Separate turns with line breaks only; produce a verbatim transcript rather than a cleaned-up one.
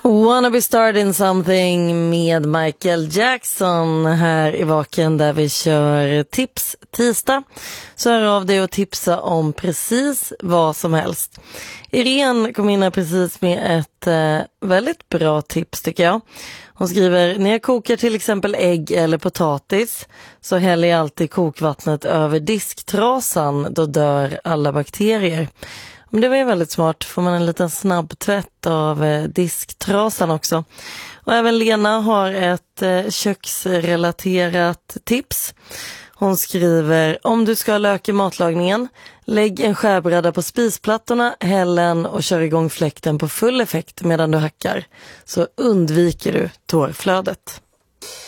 Wanna be starting something med Michael Jackson här i Vaken, där vi kör tips tisdag. Så hör av dig och tipsa om precis vad som helst. Irene kom in här precis med ett eh, väldigt bra tips tycker jag. Hon skriver: när jag kokar till exempel ägg eller potatis så häller jag alltid kokvattnet över disktrasan, då dör alla bakterier. Men det var ju väldigt smart. Får man en liten snabbtvätt av eh, disktrasan också. Och även Lena har ett eh, köksrelaterat tips. Hon skriver: om du ska ha lök i matlagningen, lägg en skärbräda på spisplattorna, häll den och kör igång fläkten på full effekt medan du hackar. Så undviker du tårflödet.